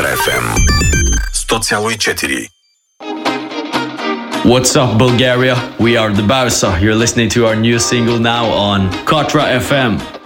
FM 100,4. What's up, Bulgaria? We are the Bausa. You're listening to our new single now on Kotra FM.